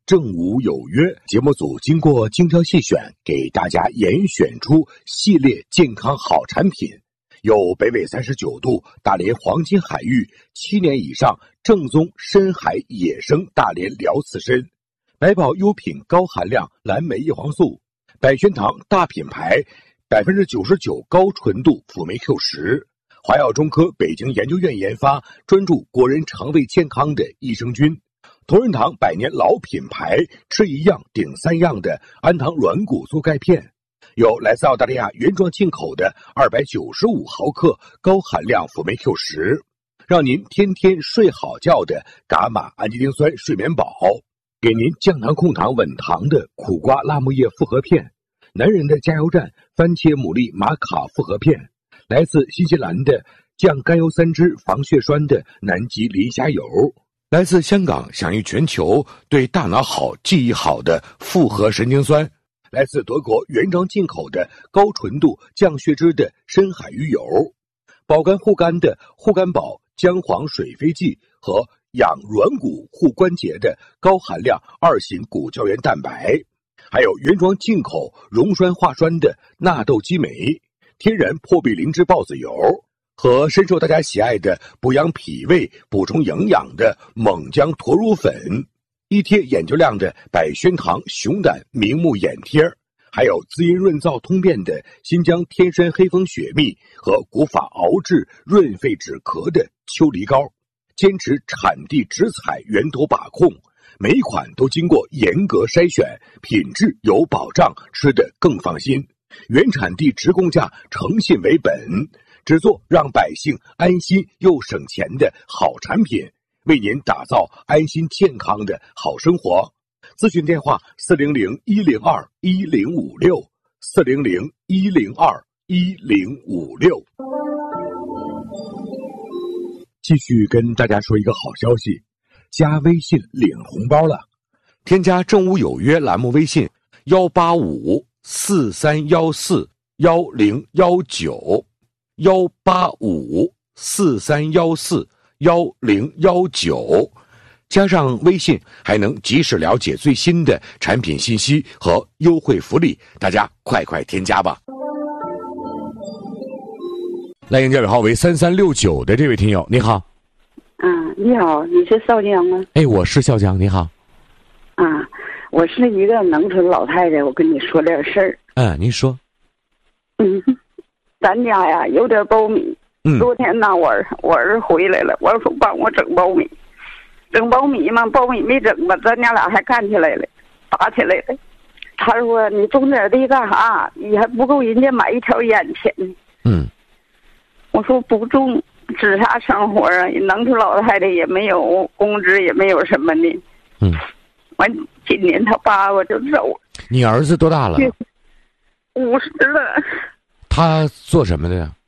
正午有约节目组经过精挑细选，给大家严选出系列健康好产品，有北纬39度大连黄金海域7年以上正宗深海野生大连辽刺参，百宝优品高含量蓝莓叶黄素，百宣堂大品牌99%高纯度辅酶 Q10，华药中科北京研究院研发，专注国人肠胃健康的益生菌。同仁堂100年老品牌，吃一样顶3样的安糖软骨素钙片，有来自澳大利亚原装进口的295毫克高含量辅酶 Q10，让您天天睡好觉的伽马氨基丁酸睡眠宝，给您降糖控糖稳糖的苦瓜辣木叶复合片，男人的加油站番茄牡蛎玛卡复合片，来自新西兰的降甘油三酯防血栓的南极磷虾油，来自香港享誉全球对大脑好记忆好的复合神经酸，来自德国原装进口的高纯度降血脂的深海鱼油，保肝护肝的护肝宝姜黄水飞剂和养软骨护关节的高含量2型骨胶原蛋白，还有原装进口溶栓化栓的纳豆激酶，天然破壁灵芝孢子油，和深受大家喜爱的补养脾胃补充营养的猛姜驼乳粉，一贴眼球亮的百宣堂熊胆明目眼贴，还有滋阴润燥通便的新疆天山黑蜂雪蜜和古法熬制润肺止咳的秋梨膏，坚持产地直采源头把控，每一款都经过严格筛选，品质有保障，吃得更放心，原产地直供价，诚信为本，只做让百姓安心又省钱的好产品，为您打造安心健康的好生活。咨询电话400-102-1056 400-102-1056。继续跟大家说一个好消息，加微信领红包了，添加正午有约栏目微信18543141019 18543141019，加上微信还能及时了解最新的产品信息和优惠福利，大家快快添加吧。来迎电尾号为3369的这位听友，你好。 你好，你是少江吗？ 哎，我是少江，你好。 我是一个农村老太太，我跟你说点事儿。 您说。 咱家呀有点苞米。昨天呢，我儿回来了，我说帮我整苞米，整苞米嘛，苞米没整吧，咱家俩还干起来了，打起来了。他说你种点地干啥？你还不够人家买一条烟钱呢。我说不种，指啥生活啊？农村老太太也没有工资，也没有什么的。完，今年他爸我就走了。 你儿子多大了 ？50了。 他做什么的呀？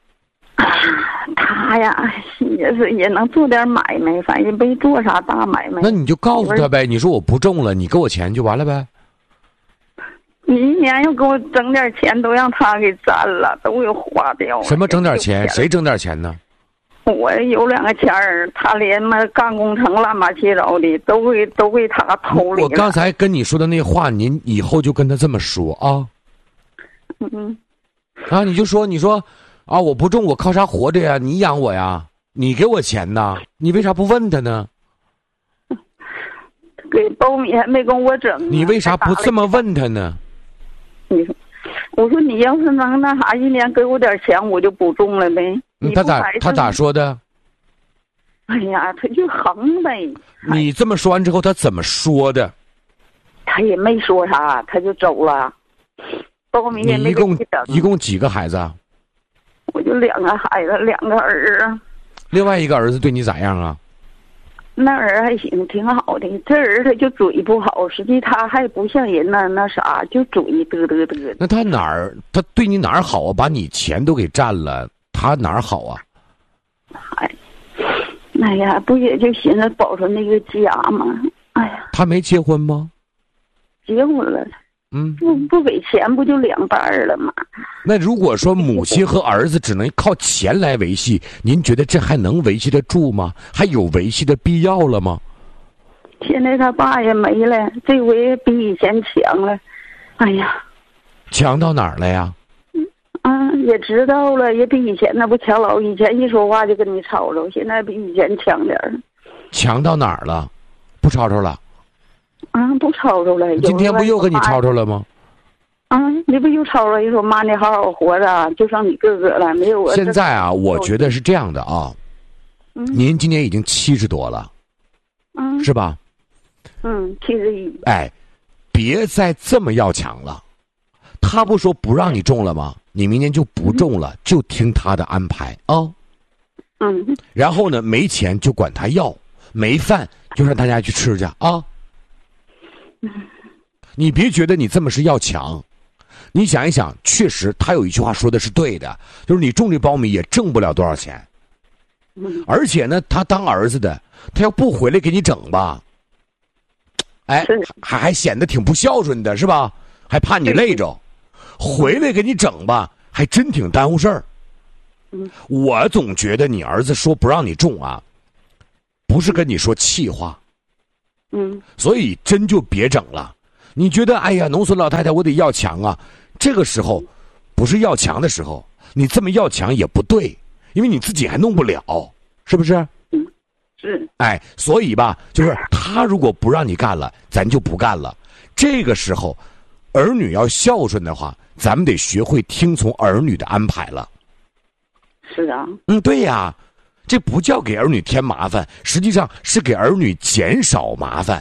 他呀也能做点买卖，反正没做啥大买卖。 那你就告诉他呗，你说我不种了，你给我钱就完了呗。 你一年又给我整点钱，都让他给占了，都给花掉了。 什么整点钱？谁整点钱呢？ 我有2个钱儿，他连干工程乱七八糟的都给他偷了。 我刚才跟你说的那话，您以后就跟他这么说啊。你就说，你说啊，我不种，我靠啥活着呀？你养我呀？你给我钱呐？你为啥不问他呢？ 给苞米还没跟我整。 你为啥不这么问他呢？ 我说你要是能那啥，一年给我点钱，我就不种了呗。 他咋说的？ 哎呀，他就横呗。 你这么说完之后，他怎么说的？ 他也没说啥，他就走了。苞米也没给你整。 一共几个孩子啊？ 我就2个孩子，2个儿啊。 另外一个儿子对你咋样啊？ 那儿还行，挺好的。这人他就嘴不好，实际他还不像人那啥，就嘴嘚。 那他对你哪儿好啊？把你钱都给占了，他哪儿好啊？ 哎呀，不也就寻思保存那个家吗？哎呀， 他没结婚吗？ 结婚了。不给钱不就2半了吗？ 那如果说母亲和儿子只能靠钱来维系，您觉得这还能维系得住吗？还有维系的必要了吗？ 现在他爸也没了，这回比以前强了。哎呀， 强到哪儿了呀？ 也知道了，也比以前那不强老。以前一说话就跟你吵吵，现在比以前强点儿。 强到哪儿了？不吵吵了？ 不吵吵了。 今天不又跟你吵吵了吗？ 你不又吵了？你说妈，你好好活着，就剩你哥哥了，没有我。 现在啊，我觉得是这样的啊。您今年已经70多了，是吧 ？71。 哎，别再这么要强了。他不说不让你中了吗？你明年就不中了，就听他的安排啊。然后呢，没钱就管他要，没饭就让大家去吃去啊。你别觉得你这么是要强，你想一想，确实他有一句话说的是对的，就是你种这苞米也挣不了多少钱。而且呢，他当儿子的，他要不回来给你整吧，哎，还显得挺不孝顺的，是吧？还怕你累着，回来给你整吧，还真挺耽误事儿。我总觉得你儿子说不让你种啊，不是跟你说气话。所以真就别整了。你觉得哎呀，农村老太太我得要强啊，这个时候不是要强的时候，你这么要强也不对，因为你自己还弄不了，是不是？ 是。 哎，所以吧，就是他如果不让你干了，咱就不干了。这个时候，儿女要孝顺的话，咱们得学会听从儿女的安排了。 是啊。 对呀，这不叫给儿女添麻烦，实际上是给儿女减少麻烦。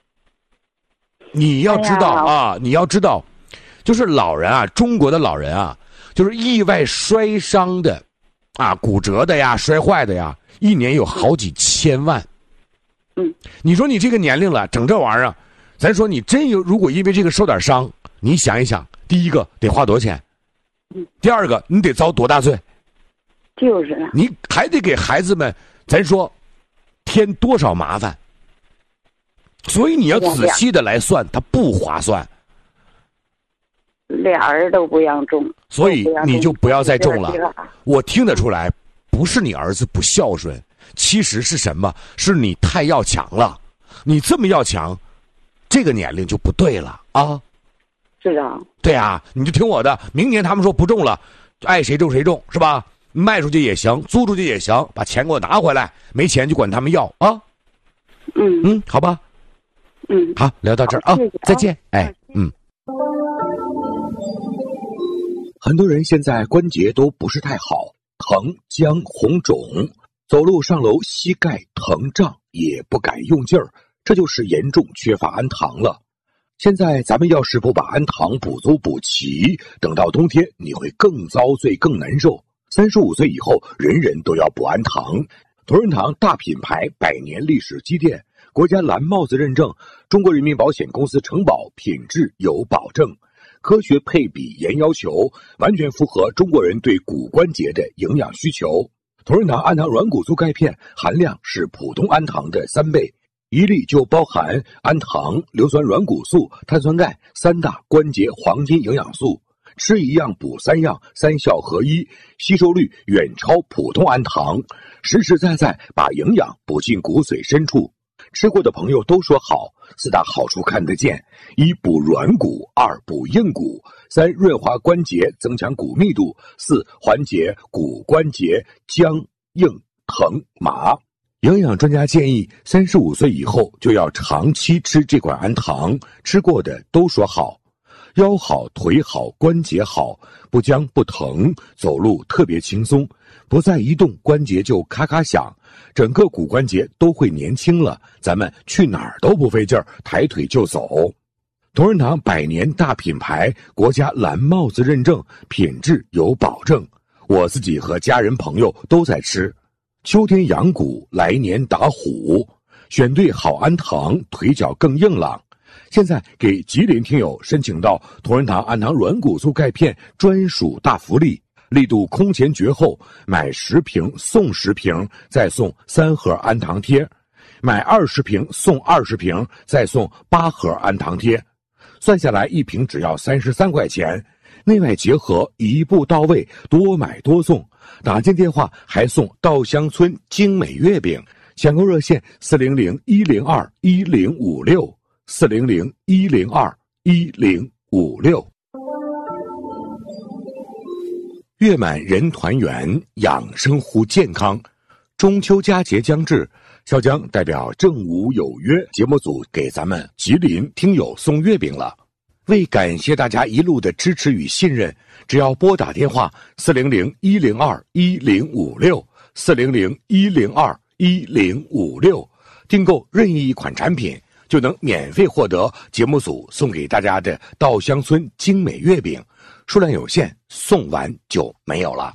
你要知道你要知道，就是老人啊，中国的老人啊，就是意外摔伤的，骨折的呀，摔坏的呀，一年有好几千万。你说你这个年龄了，整这玩意儿，咱说你真有，如果因为这个受点伤，你想一想，第一个得花多少钱？第二个你得遭多大罪？ 就是啊。 你还得给孩子们，咱说，添多少麻烦？所以你要仔细的来算，它不划算。 俩人都不让种， 所以你就不要再种了。我听得出来，不是你儿子不孝顺，其实是什么？是你太要强了。你这么要强，这个年龄就不对了啊。 是啊。 对啊，你就听我的，明年他们说不种了，爱谁种谁种，是吧？卖出去也行，租出去也行，把钱给我拿回来，没钱就管他们要啊。好吧。好，聊到这儿啊，再见。 很多人现在关节都不是太好，疼、僵、红肿，走路上楼膝盖疼胀，也不敢用劲儿，这就是严重缺乏氨糖了。现在咱们要是不把氨糖补足补齐，等到冬天你会更遭罪更难受。35岁以后，人人都要补氨糖。同仁堂大品牌100年历史积淀，国家蓝帽子认证，中国人民保险公司承保，品质有保证，科学配比严要求，完全符合中国人对骨关节的营养需求。同仁堂氨糖软骨素钙片含量是普通氨糖的3倍，一粒就包含氨糖、硫酸软骨素、碳酸钙3大关节黄金营养素，吃一样补3样，3效合一，吸收率远超普通氨糖，实实在在把营养补进骨髓深处。吃过的朋友都说好，4大好处看得见：1补软骨，2补硬骨，3润滑关节增强骨密度，4缓解骨关节僵硬疼麻。营养专家建议35岁以后就要长期吃这款氨糖，吃过的都说好。腰好，腿好，关节好，不僵不疼，走路特别轻松，不再一动关节就咔咔响，整个骨关节都会年轻了，咱们去哪儿都不费劲儿，抬腿就走。同仁堂100年大品牌，国家蓝帽子认证，品质有保证，我自己和家人朋友都在吃。秋天养骨，来年打虎，选对好氨糖，腿脚更硬朗。现在给吉林听友申请到同仁堂氨糖软骨素钙片专属大福利，力度空前绝后，买10瓶送10瓶，再送3盒氨糖贴，买20瓶送20瓶，再送8盒氨糖贴，算下来一瓶只要33块钱，内外结合，一步到位，多买多送。打进电话还送稻香村精美月饼， 抢购热线400-102-1056，400-102-1056。月满人团圆，养生护健康。中秋佳节将至，小江代表正午有约节目组给咱们吉林听友送月饼了。为感谢大家一路的支持与信任，只要拨打电话400-102-1056，400-102-1056，订购任意一款产品，就能免费获得节目组送给大家的稻香村精美月饼，数量有限，送完就没有了。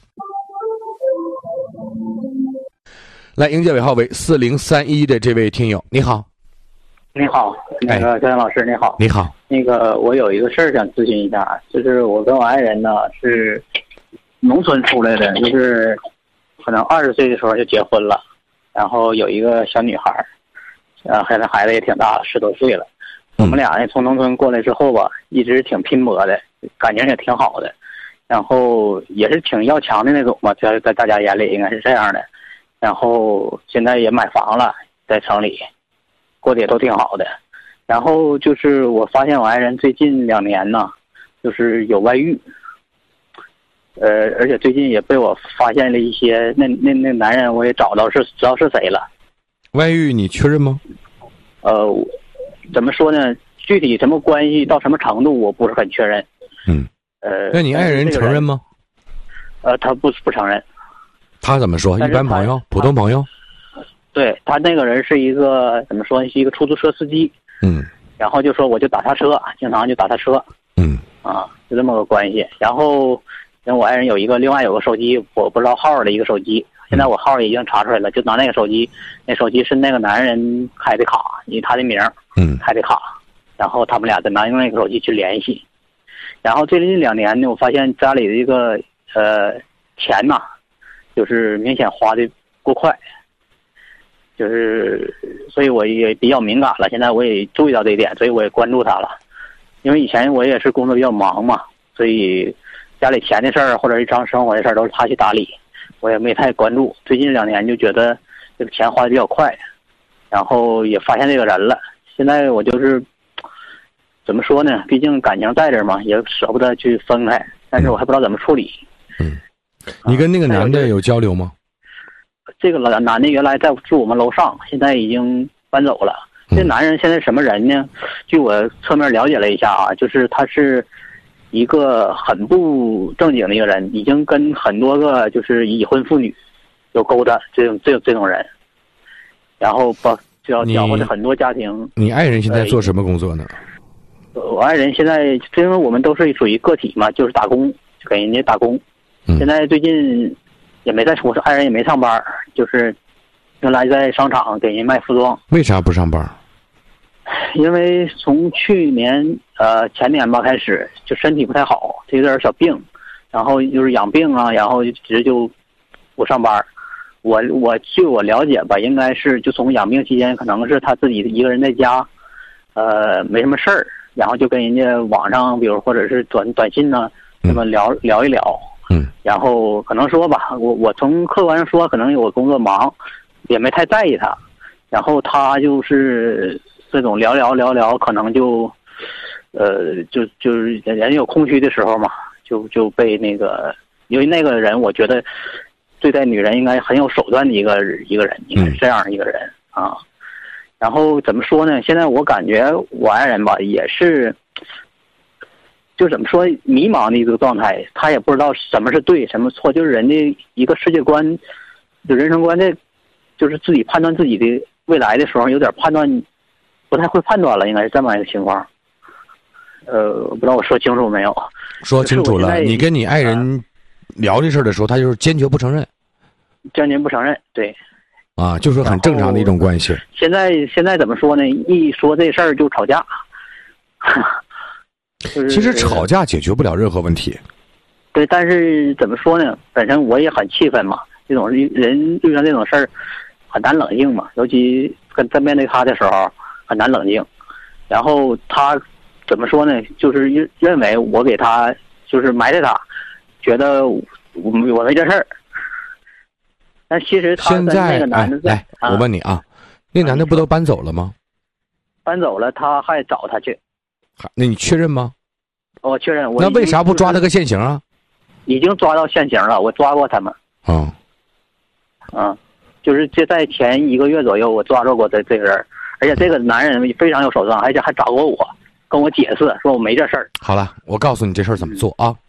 来，迎接尾号为4031的这位听友，你好。 你好，那个小杨老师，你好。 你好。 那个我有一个事儿想咨询一下，就是我跟我爱人呢是农村出来的，就是可能20岁的时候就结婚了，然后有一个小女孩，现在孩子也挺大了，10多岁了。我们俩呢从农村过来之后吧，一直挺拼搏的，感情也挺好的，然后也是挺要强的那种嘛，在大家眼里应该是这样的。然后现在也买房了，在城里，过得也都挺好的。然后就是我发现我爱人最近2年呢，就是有外遇，而且最近也被我发现了一些，那男人我也知道是谁了。 外遇你确认吗？ 怎么说呢？具体什么关系到什么程度我不是很确认。 那你爱人承认吗？ 他不承认。 他怎么说？一般朋友，普通朋友。 对，他那个人是一个怎么说？是一个出租车司机。然后就说我就打他车，经常就打他车。就这么个关系。然后跟我爱人另外有个手机，我不知道号的一个手机，现在我号已经查出来了，就拿那个手机，那手机是那个男人开的卡，以他的名开的卡，然后他们俩再拿用那个手机去联系。然后最近2年呢，我发现家里的一个钱呐，就是明显花的过快，就是所以我也比较敏感了，现在我也注意到这一点，所以我也关注他了。因为以前我也是工作比较忙嘛，所以家里钱的事儿或者日常生活的事儿都是他去打理，我也没太关注。最近2年就觉得这个钱花的比较快，然后也发现这个人了。现在我就是怎么说呢？毕竟感情在这儿嘛，也舍不得去分开，但是我还不知道怎么处理。 你跟那个男的有交流吗？ 这个男的原来在住我们楼上，现在已经搬走了。这男人现在什么人呢？据我侧面了解了一下啊，就是他是一个很不正经的一个人，已经跟很多个就是已婚妇女有勾搭，这种人，然后搅和着很多家庭。 你爱人现在做什么工作呢？ 我爱人现在因为我们都是属于个体嘛，就是打工，就给人家打工。现在最近也没我爱人也没上班，就是原来在商场给人卖服装。 为啥不上班？ 因为从去年前年吧开始就身体不太好，就有点小病，然后就是养病啊，然后就不上班。据我了解吧，应该是就从养病期间，可能是他自己一个人在家，没什么事儿，然后就跟人家网上，比如或者是短信呢，那么聊一聊。然后可能说吧，我从客观上说，可能我工作忙，也没太在意他。然后他就是这种聊，可能就是人有空虚的时候嘛，就被那个，因为那个人我觉得对待女人应该很有手段的一个人，应该是这样的一个人啊。然后怎么说呢？现在我感觉我爱人吧也是。就怎么说迷茫的一个状态，他也不知道什么是对什么错，就是人家一个世界观，就人生观的，就是自己判断自己的未来的时候，有点判断不太会判断了，应该是这么一个情况。不知道我说清楚没有？ 说清楚了。你跟你爱人聊这事儿的时候，他就是坚决不承认。 坚决不承认，对。 就是很正常的一种关系。 现在怎么说呢？一说这事儿就吵架。 其实吵架解决不了任何问题。 对，但是怎么说呢？本身我也很气愤嘛。这种人遇上这种事儿很难冷静嘛，尤其在面对他的时候很难冷静。然后他怎么说呢？就是认为我给他就是埋汰他，觉得我没这事儿。 但其实他现在那个男的来，我问你啊，那男的不都搬走了吗？ 搬走了，他还找他去。 那你确认吗？ 我确认。 那为啥不抓他个现行啊？ 已经抓到现行了，我抓过他们。就是这在前1个月左右，我抓住过这个人，而且这个男人非常有手段，而且还找过我，跟我解释说我没这事儿。 好了，我告诉你这事儿怎么做啊？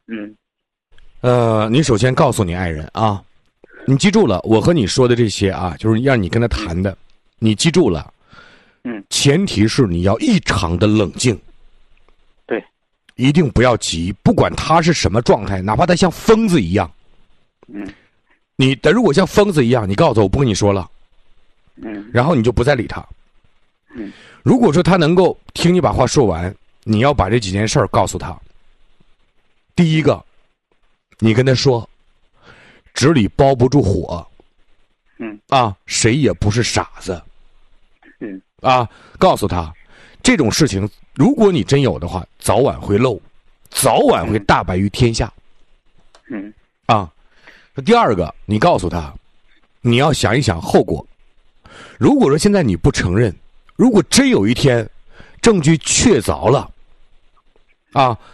你首先告诉你爱人啊，你记住了，我和你说的这些啊，就是让你跟他谈的，你记住了。前提是你要异常的冷静。 对， 一定不要急，不管他是什么状态，哪怕他像疯子一样。你如果像疯子一样，你告诉我不跟你说了。然后你就不再理他。如果说他能够听你把话说完，你要把这几件事儿告诉他。第一个，你跟他说，纸里包不住火。谁也不是傻子。告诉他，这种事情如果你真有的话，早晚会漏，早晚会大白于天下。第二个，你告诉他，你要想一想后果。如果说现在你不承认，如果真有一天证据确凿了，